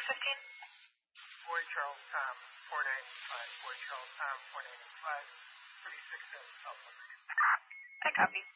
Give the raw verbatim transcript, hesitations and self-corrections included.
fifteen. Fort Charles Tom, four ninety-five. Fort Charles Tom, four ninety-five. thirty-six seven South. I copy.